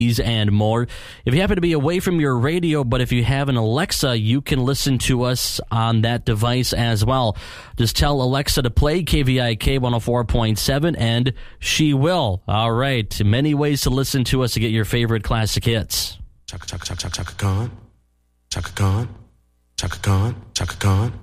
and more. If you happen to be away from your radio, but if you have an Alexa, you can listen to us on that device as well. Just tell Alexa to play KVIK 104.7 and she will. All right. Many ways to listen to us to get your favorite classic hits. Chaka Khan. Chaka Khan. Chaka Khan. Chaka Khan.